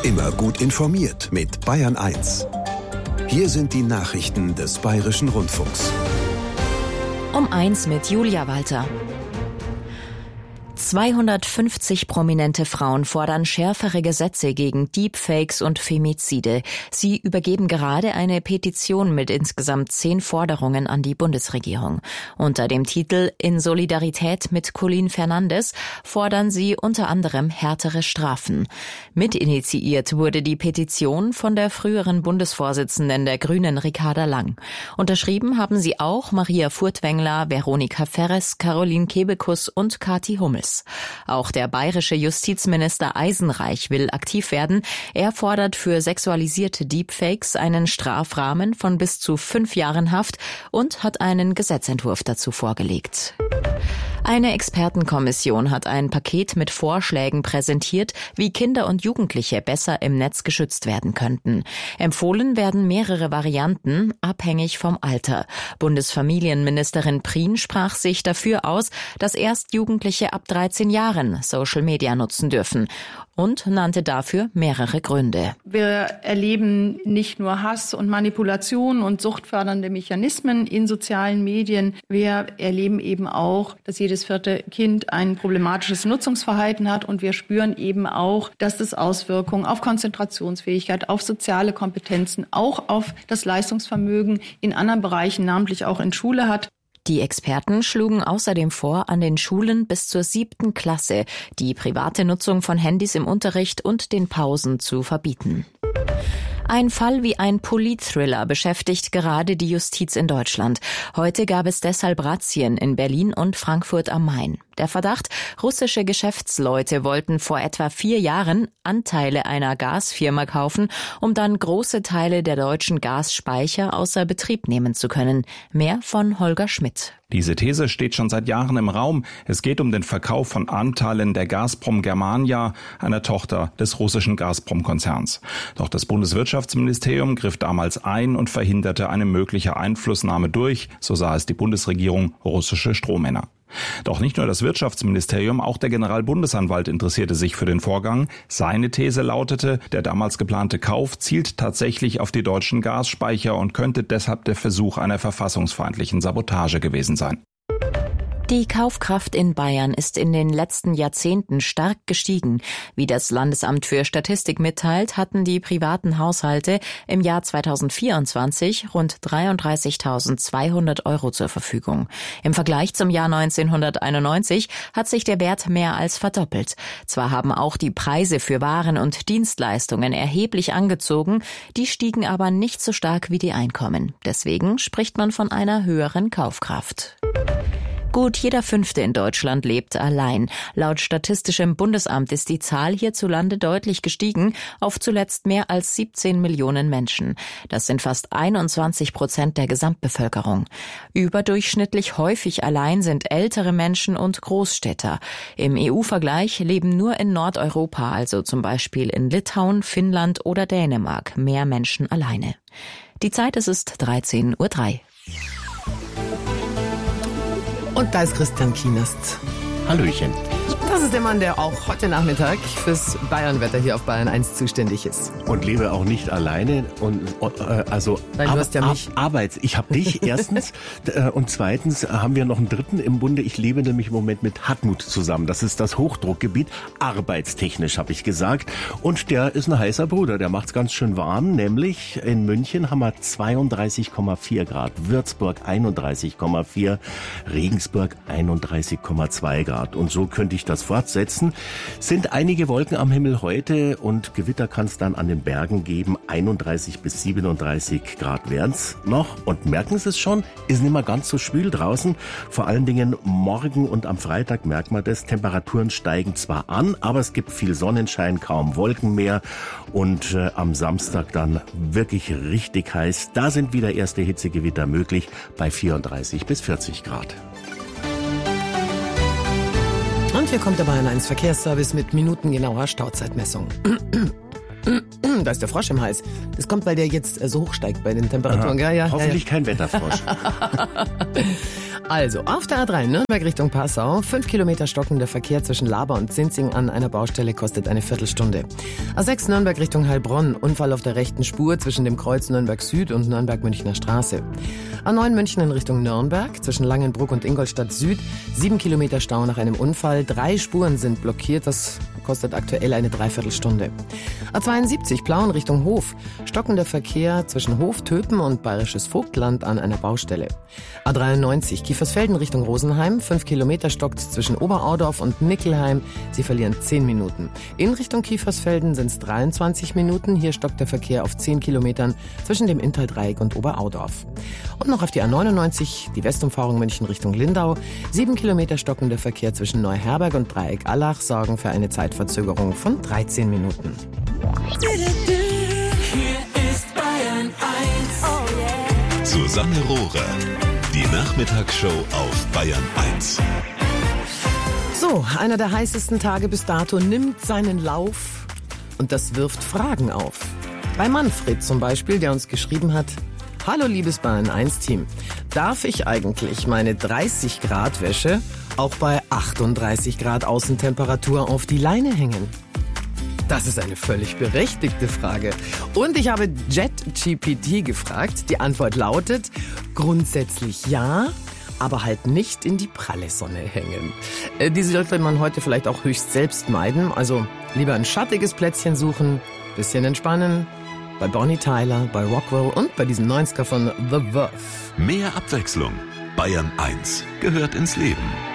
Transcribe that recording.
Immer gut informiert mit Bayern 1. Hier sind die Nachrichten des Bayerischen Rundfunks. Um 1 mit Julia Walter. 250 prominente Frauen fordern schärfere Gesetze gegen Deepfakes und Femizide. Sie übergeben gerade eine Petition mit insgesamt 10 Forderungen an die Bundesregierung. Unter dem Titel »In Solidarität mit Colin Fernandes« fordern sie unter anderem härtere Strafen. Mitinitiiert wurde die Petition von der früheren Bundesvorsitzenden der Grünen, Ricarda Lang. Unterschrieben haben sie auch Maria Furtwängler, Veronika Ferres, Caroline Kebekus und Kathi Hummels. Auch der bayerische Justizminister Eisenreich will aktiv werden. Er fordert für sexualisierte Deepfakes einen Strafrahmen von bis zu 5 Jahren Haft und hat einen Gesetzentwurf dazu vorgelegt. Eine Expertenkommission hat ein Paket mit Vorschlägen präsentiert, wie Kinder und Jugendliche besser im Netz geschützt werden könnten. Empfohlen werden mehrere Varianten, abhängig vom Alter. Bundesfamilienministerin Prien sprach sich dafür aus, dass erst Jugendliche ab 13 Jahren Social Media nutzen dürfen und nannte dafür mehrere Gründe. Wir erleben nicht nur Hass und Manipulation und suchtfördernde Mechanismen in sozialen Medien. Wir erleben eben auch, dass jedes 4. Kind ein problematisches Nutzungsverhalten hat und wir spüren eben auch, dass das Auswirkungen auf Konzentrationsfähigkeit, auf soziale Kompetenzen, auch auf das Leistungsvermögen in anderen Bereichen, namentlich auch in Schule hat. Die Experten schlugen außerdem vor, an den Schulen bis zur 7. Klasse die private Nutzung von Handys im Unterricht und den Pausen zu verbieten. Ein Fall wie ein Politthriller beschäftigt gerade die Justiz in Deutschland. Heute gab es deshalb Razzien in Berlin und Frankfurt am Main. Der Verdacht, russische Geschäftsleute wollten vor etwa 4 Jahren Anteile einer Gasfirma kaufen, um dann große Teile der deutschen Gasspeicher außer Betrieb nehmen zu können. Mehr von Holger Schmidt. Diese These steht schon seit Jahren im Raum. Es geht um den Verkauf von Anteilen der Gazprom Germania, einer Tochter des russischen Gazprom-Konzerns. Doch das Bundeswirtschaftsministerium griff damals ein und verhinderte eine mögliche Einflussnahme durch, so sah es die Bundesregierung, russische Strohmänner. Doch nicht nur das Wirtschaftsministerium, auch der Generalbundesanwalt interessierte sich für den Vorgang. Seine These lautete, der damals geplante Kauf zielt tatsächlich auf die deutschen Gasspeicher und könnte deshalb der Versuch einer verfassungsfeindlichen Sabotage gewesen sein. Die Kaufkraft in Bayern ist in den letzten Jahrzehnten stark gestiegen. Wie das Landesamt für Statistik mitteilt, hatten die privaten Haushalte im Jahr 2024 rund 33.200 € zur Verfügung. Im Vergleich zum Jahr 1991 hat sich der Wert mehr als verdoppelt. Zwar haben auch die Preise für Waren und Dienstleistungen erheblich angezogen, die stiegen aber nicht so stark wie die Einkommen. Deswegen spricht man von einer höheren Kaufkraft. Gut jeder 5. in Deutschland lebt allein. Laut Statistischem Bundesamt ist die Zahl hierzulande deutlich gestiegen auf zuletzt mehr als 17 Millionen Menschen. Das sind fast 21% der Gesamtbevölkerung. Überdurchschnittlich häufig allein sind ältere Menschen und Großstädter. Im EU-Vergleich leben nur in Nordeuropa, also zum Beispiel in Litauen, Finnland oder Dänemark, mehr Menschen alleine. Die Zeit ist 13:03 Uhr. Und da ist Christian Kienast. Hallöchen. Das ist der Mann, der auch heute Nachmittag fürs Bayernwetter hier auf Bayern 1 zuständig ist. Und lebe auch nicht alleine. Weil du hast ja mich. Ich habe dich erstens. Und zweitens haben wir noch einen dritten im Bunde. Ich lebe nämlich im Moment mit Hartmut zusammen. Das ist das Hochdruckgebiet. Arbeitstechnisch, habe ich gesagt. Und der ist ein heißer Bruder. Der macht's ganz schön warm. Nämlich in München haben wir 32,4 Grad. Würzburg 31,4. Regensburg 31,2 Grad. Und so könnte ich das fortsetzen. Sind einige Wolken am Himmel heute und Gewitter kann es dann an den Bergen geben. 31 bis 37 Grad wären's noch. Und merken Sie es schon, ist nicht mehr ganz so schwül draußen. Vor allen Dingen morgen und am Freitag merkt man das. Temperaturen steigen zwar an, aber es gibt viel Sonnenschein, kaum Wolken mehr. Und am Samstag dann wirklich richtig heiß. Da sind wieder erste Hitzegewitter möglich bei 34 bis 40 Grad. Und hier kommt der Bayern 1 Verkehrsservice mit minutengenauer Stauzeitmessung. Da ist der Frosch im Hals. Das kommt, weil der jetzt so hoch steigt bei den Temperaturen. Hoffentlich kein Wetterfrosch. Also, auf der A3 Nürnberg Richtung Passau, 5 Kilometer stockender Verkehr zwischen Laber und Zinzing an einer Baustelle kostet eine Viertelstunde. A6 Nürnberg Richtung Heilbronn, Unfall auf der rechten Spur zwischen dem Kreuz Nürnberg Süd und Nürnberg-Münchner Straße. A9 München in Richtung Nürnberg, zwischen Langenbruck und Ingolstadt Süd, 7 Kilometer Stau nach einem Unfall, 3 Spuren sind blockiert, das kostet aktuell eine Dreiviertelstunde. A72 Plauen Richtung Hof, stockender Verkehr zwischen Hof, Töpen und Bayerisches Vogtland an einer Baustelle. A93 Kiefersfelden Richtung Rosenheim, 5 Kilometer stockt zwischen Oberaudorf und Mickelheim, Sie verlieren 10 Minuten. In Richtung Kiefersfelden sind es 23 Minuten, hier stockt der Verkehr auf 10 Kilometern zwischen dem Inntal-Dreieck und Oberaudorf. Und noch auf die A99, die Westumfahrung München Richtung Lindau, 7 Kilometer stockender Verkehr zwischen Neuherberg und Dreieck Allach sorgen für eine Zeitverzögerung von 13 Minuten. Hier ist Bayern 1. Oh yeah. Susanne Rohrer. Die Nachmittagsshow auf Bayern 1. So, einer der heißesten Tage bis dato nimmt seinen Lauf und das wirft Fragen auf. Bei Manfred zum Beispiel, der uns geschrieben hat: Hallo liebes Bayern 1 Team, darf ich eigentlich meine 30 Grad Wäsche auch bei 38 Grad Außentemperatur auf die Leine hängen? Das ist eine völlig berechtigte Frage. Und ich habe JetGPT gefragt. Die Antwort lautet: grundsätzlich ja, aber halt nicht in die pralle Sonne hängen. Die sollte man heute vielleicht auch höchst selbst meiden. Also lieber ein schattiges Plätzchen suchen, bisschen entspannen. Bei Bonnie Tyler, bei Rockwell und bei diesem 90er von The Verve. Mehr Abwechslung. Bayern 1 gehört ins Leben.